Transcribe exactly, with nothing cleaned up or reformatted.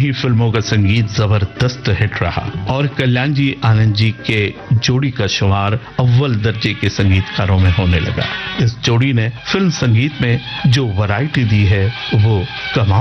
ही फिल्मों का संगीत जबरदस्त हिट रहा और कल्याण जी आनंद जी के जोड़ी का शुमार अव्वल दर्जे के संगीतकारों में होने लगा। इस जोड़ी ने फिल्म संगीत में जो वैरायटी दी है वो कमाल